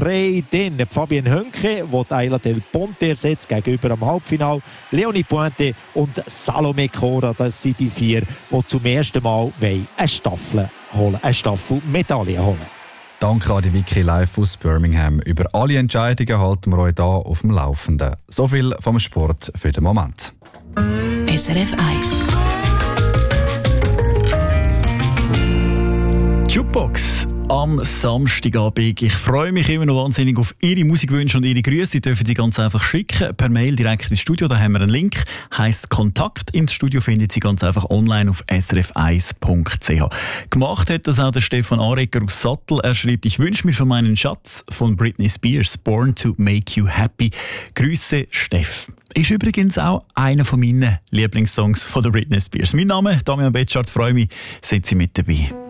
Dann Fabienne Hönke, die Ayla Del Ponte ersetzt, gegenüber am Halbfinale. Leonie Pointe und Salome Cora, das sind die 4, die zum ersten Mal eine Staffelmedaille holen. Danke an die Vicky live aus Birmingham. Über alle Entscheidungen halten wir euch hier auf dem Laufenden. So viel vom Sport für den Moment. SRF 1 Jukebox am Samstagabend. Ich freue mich immer noch wahnsinnig auf Ihre Musikwünsche und Ihre Grüße. Sie dürfen sie ganz einfach schicken, per Mail direkt ins Studio. Da haben wir einen Link, heisst Kontakt ins Studio, findet Sie ganz einfach online auf srf1.ch. Gemacht hat das auch der Stefan Arecker aus Sattel. Er schreibt: Ich wünsche mir für meinen Schatz von Britney Spears «Born to Make You Happy». Grüße, Steff. Ist übrigens auch einer von meinen Lieblingssongs von der Britney Spears. Mein Name, Damian Betschart, freue mich, sind Sie mit dabei.